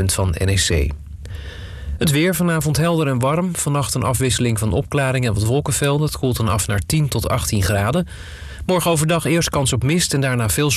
meldpunt van NEC. Het weer vanavond helder en warm. Vannacht een afwisseling van opklaringen en wat wolkenvelden. Het koelt dan af naar 10 tot 18 graden. Morgen overdag eerst kans op mist en daarna veel zon.